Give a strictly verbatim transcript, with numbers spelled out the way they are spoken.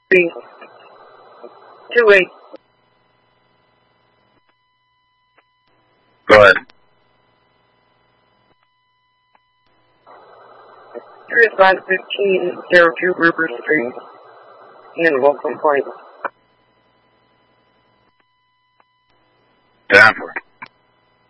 three, two, eight. Go ahead. Three five fifteen zero two River Street, Hannibal, complaint.